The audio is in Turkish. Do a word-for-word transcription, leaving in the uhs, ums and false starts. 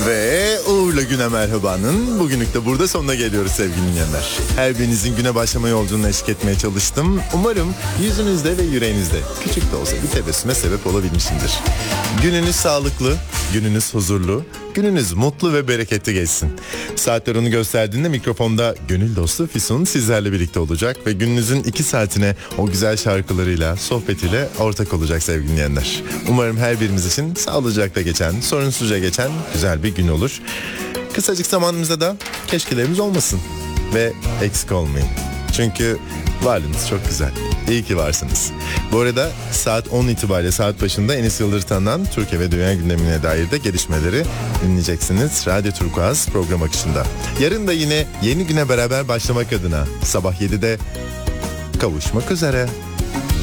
Ve Uğur'la Güne Merhaba'nın bugünlük de burada sonuna geliyoruz sevgili dinleyenler. Her birinizin güne başlama yolculuğuna eşlik etmeye çalıştım. Umarım yüzünüzde ve yüreğinizde küçük de olsa bir tebessüme sebep olabilmişimdir. Gününüz sağlıklı, gününüz huzurlu, gününüz mutlu ve bereketli geçsin. Saatler onu gösterdiğinde mikrofonda gönül dostu Füsun sizlerle birlikte olacak ve gününüzün iki saatine o güzel şarkılarıyla, sohbetiyle ortak olacak sevgili dinleyenler. Umarım her birimiz için sağlıcakla geçen, sorunsuzca geçen güzel bir gün olur. Kısacık zamanımızda da keşkelerimiz olmasın ve eksik olmayın. Çünkü varlığınız çok güzel. İyi ki varsınız. Bu arada saat on itibariyle saat başında Enis Yıldırtan'dan Türkiye ve dünya gündemine dair de gelişmeleri dinleyeceksiniz. Radyo Turkuaz program akışında. Yarın da yine yeni güne beraber başlamak adına sabah yedide kavuşmak üzere.